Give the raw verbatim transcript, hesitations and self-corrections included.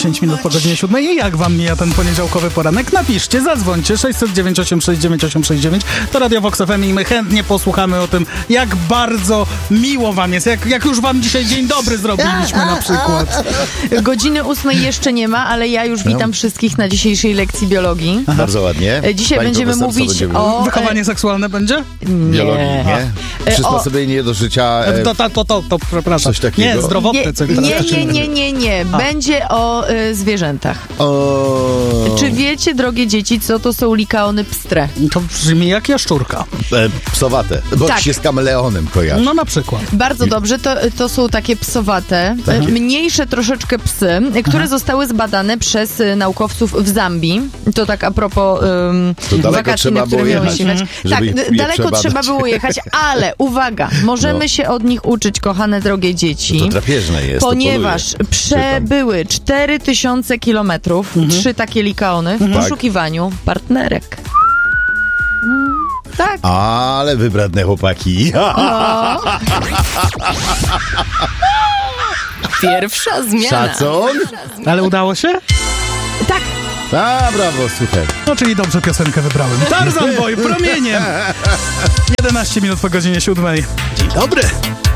dziesięć minut po godzinie siódmej. I jak wam mija ten poniedziałkowy poranek? Napiszcie, zadzwońcie sześć zero dziewięć osiem sześć dziewięć osiem sześć dziewięć. To Radio Vox F M i my chętnie posłuchamy o tym, jak bardzo miło wam jest, jak, jak już wam dzisiaj dzień dobry zrobiliśmy na przykład. Godziny ósmej jeszcze nie ma, ale ja już witam no. wszystkich na dzisiejszej lekcji biologii. Aha. Bardzo ładnie. Dzisiaj Pani będziemy mówić będzie o... Wychowanie seksualne będzie? Nie. Biologii, nie? Przysposobienie o... do życia... E... To, to, to, to, to, przepraszam. Coś takiego? Nie, zdrowotne. Co nie, nie, nie, nie, nie. Będzie o y, zwierzętach. O... Czy wiecie, drogie dzieci, co to są likaony pstre? To brzmi jak jaszczurka. E, psowate, bo tak. się z kameleonem kojarzy. No na przykład. Bardzo dobrze, to, to są takie psowate, takie? mniejsze troszeczkę psy, które Aha. zostały zbadane przez naukowców w Zambii. To tak a propos um, wakacji, na które miały się jechać. Tak, daleko przebadać. trzeba było jechać, ale uwaga, możemy no. się od nich uczyć, kochane drogie dzieci. To drapieżne jest, ponieważ to przebyły cztery tysiące kilometrów, mhm. trzy takie likaony w mhm. poszukiwaniu partnerek. Mm, tak. Ale wybredne chłopaki. No. Pierwsza zmiana. Szacun? Ale udało się? Tak. A, brawo, słuchaj. No, czyli dobrze piosenkę wybrałem. Tarzan Boy, promieniem. jedenaście minut po godzinie siódmej. Dzień dobry.